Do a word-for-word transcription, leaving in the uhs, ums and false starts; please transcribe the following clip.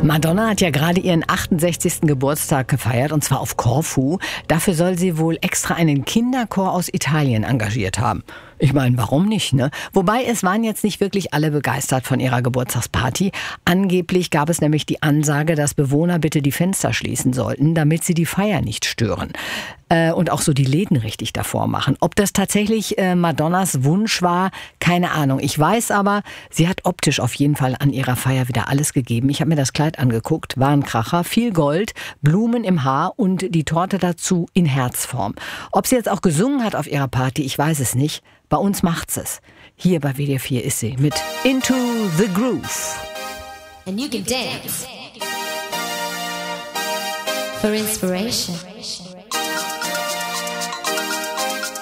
Madonna hat ja gerade ihren achtundsechzigsten Geburtstag gefeiert, und zwar auf Korfu. Dafür soll sie wohl extra einen Kinderchor aus Italien engagiert haben. Ich meine, warum nicht, ne? Wobei, es waren jetzt nicht wirklich alle begeistert von ihrer Geburtstagsparty. Angeblich gab es nämlich die Ansage, dass Bewohner bitte die Fenster schließen sollten, damit sie die Feier nicht stören. Äh, und auch so die Läden richtig davor machen. Ob das tatsächlich äh, Madonnas Wunsch war, keine Ahnung. Ich weiß aber, sie hat optisch auf jeden Fall an ihrer Feier wieder alles gegeben. Ich habe mir das Kleid angeguckt, war ein Kracher, viel Gold, Blumen im Haar und die Torte dazu in Herzform. Ob sie jetzt auch gesungen hat auf ihrer Party, ich weiß es nicht. Bei uns macht's es. Hier bei W D R vier ist sie mit Into the Groove. And you can dance for inspiration.